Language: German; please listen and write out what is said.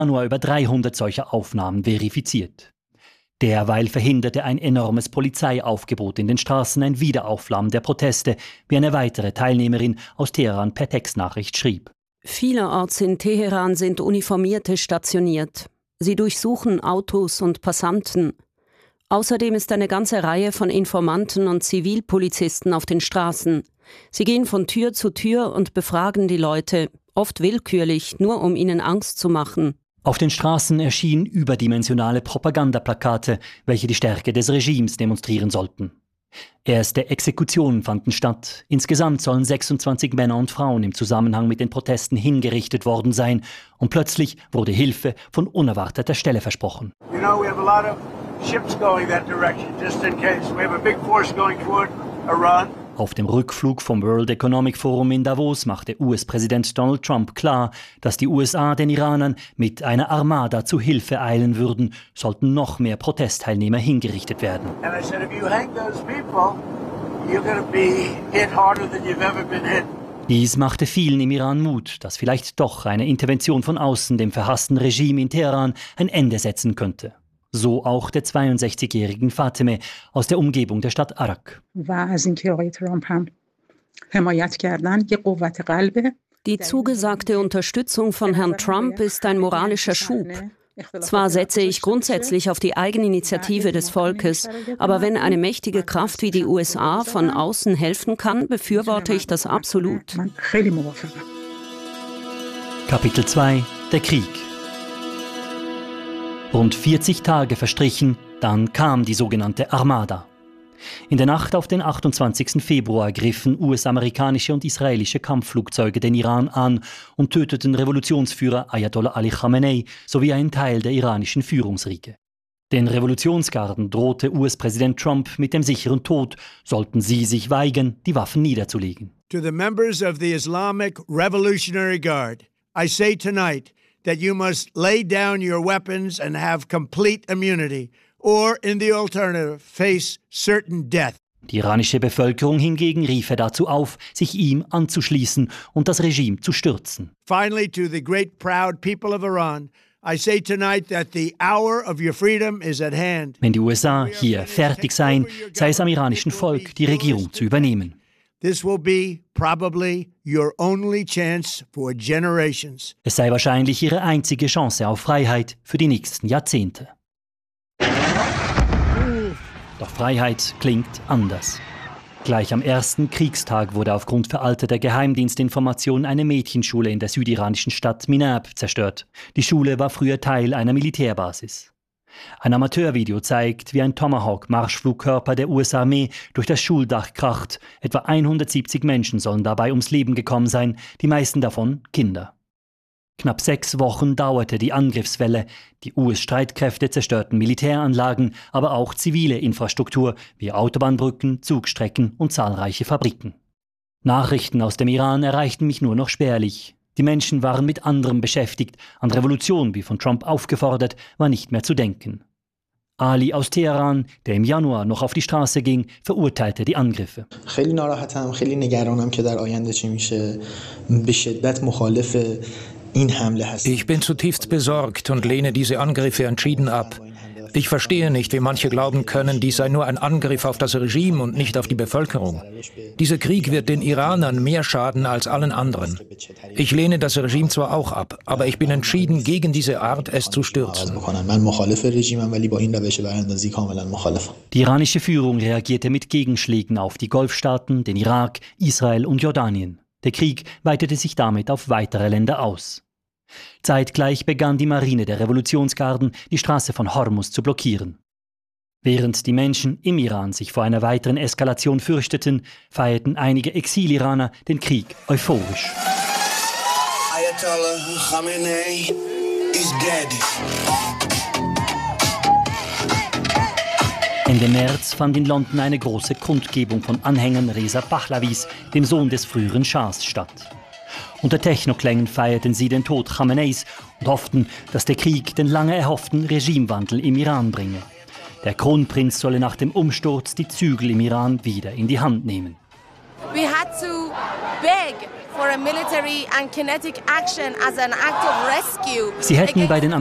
nur über 300 solcher Aufnahmen verifiziert. Derweil verhinderte ein enormes Polizeiaufgebot in den Straßen ein Wiederaufflammen der Proteste, wie eine weitere Teilnehmerin aus Teheran per Textnachricht schrieb. Vielerorts in Teheran sind Uniformierte stationiert. Sie durchsuchen Autos und Passanten. Außerdem ist eine ganze Reihe von Informanten und Zivilpolizisten auf den Straßen. Sie gehen von Tür zu Tür und befragen die Leute, oft willkürlich, nur um ihnen Angst zu machen. Auf den Straßen erschienen überdimensionale Propagandaplakate, welche die Stärke des Regimes demonstrieren sollten. Erste Exekutionen fanden statt. Insgesamt sollen 26 Männer und Frauen im Zusammenhang mit den Protesten hingerichtet worden sein. Und plötzlich wurde Hilfe von unerwarteter Stelle versprochen. You know, we have a lot of ships going that direction, just in case. We have a big force going toward Iran. Auf dem Rückflug vom World Economic Forum in Davos machte US-Präsident Donald Trump klar, dass die USA den Iranern mit einer Armada zu Hilfe eilen würden, sollten noch mehr Protestteilnehmer hingerichtet werden. And I said, if you hang those people, you're going to be hit harder than you've ever been hit. Dies machte vielen im Iran Mut, dass vielleicht doch eine Intervention von außen dem verhassten Regime in Teheran ein Ende setzen könnte. So auch der 62-jährigen Fatemeh aus der Umgebung der Stadt Arak. Die zugesagte Unterstützung von Herrn Trump ist ein moralischer Schub. Zwar setze ich grundsätzlich auf die Eigeninitiative des Volkes, aber wenn eine mächtige Kraft wie die USA von außen helfen kann, befürworte ich das absolut. Kapitel 2: Der Krieg. Rund 40 Tage verstrichen, dann kam die sogenannte Armada. In der Nacht auf den 28. Februar griffen US-amerikanische und israelische Kampfflugzeuge den Iran an und töteten Revolutionsführer Ayatollah Ali Khamenei sowie einen Teil der iranischen Führungsriege. Den Revolutionsgarden drohte US-Präsident Trump mit dem sicheren Tod, sollten sie sich weigern, die Waffen niederzulegen. To the members of the Islamic Revolutionary Guard, I say tonight that you must lay down your weapons and have complete immunity, or in the alternative, face certain death. Die iranische Bevölkerung hingegen rief er dazu auf, sich ihm anzuschließen und das Regime zu stürzen. Finally, to the great proud people of Iran, I say tonight that the hour of your freedom is at hand. Wenn die USA hier fertig seien, sei es am iranischen Volk, die Regierung zu übernehmen. This will be probably your only chance for generations. Es sei wahrscheinlich ihre einzige Chance auf Freiheit für die nächsten Jahrzehnte. Doch Freiheit klingt anders. Gleich am ersten Kriegstag wurde aufgrund veralteter Geheimdienstinformationen eine Mädchenschule in der südiranischen Stadt Minab zerstört. Die Schule war früher Teil einer Militärbasis. Ein Amateurvideo zeigt, wie ein Tomahawk-Marschflugkörper der US-Armee durch das Schuldach kracht. Etwa 170 Menschen sollen dabei ums Leben gekommen sein, die meisten davon Kinder. Knapp 6 Wochen dauerte die Angriffswelle. Die US-Streitkräfte zerstörten Militäranlagen, aber auch zivile Infrastruktur wie Autobahnbrücken, Zugstrecken und zahlreiche Fabriken. Nachrichten aus dem Iran erreichten mich nur noch spärlich. Die Menschen waren mit anderem beschäftigt. An Revolution, wie von Trump aufgefordert, war nicht mehr zu denken. Ali aus Teheran, der im Januar noch auf die Straße ging, verurteilte die Angriffe. Ich bin zutiefst besorgt und lehne diese Angriffe entschieden ab. Ich verstehe nicht, wie manche glauben können, dies sei nur ein Angriff auf das Regime und nicht auf die Bevölkerung. Dieser Krieg wird den Iranern mehr schaden als allen anderen. Ich lehne das Regime zwar auch ab, aber ich bin entschieden, gegen diese Art es zu stürzen. Die iranische Führung reagierte mit Gegenschlägen auf die Golfstaaten, den Irak, Israel und Jordanien. Der Krieg weitete sich damit auf weitere Länder aus. Zeitgleich begann die Marine der Revolutionsgarden, die Straße von Hormuz zu blockieren. Während die Menschen im Iran sich vor einer weiteren Eskalation fürchteten, feierten einige Exil-Iraner den Krieg euphorisch. Ayatollah Khamenei is dead. Ende März fand in London eine große Kundgebung von Anhängern Reza Pahlavis, dem Sohn des früheren Schahs, statt. Unter Technoklängen feierten sie den Tod Khameneis und hofften, dass der Krieg den lange erhofften Regimewandel im Iran bringe. Der Kronprinz solle nach dem Umsturz die Zügel im Iran wieder in die Hand nehmen. We had to beg Sie hätten bei den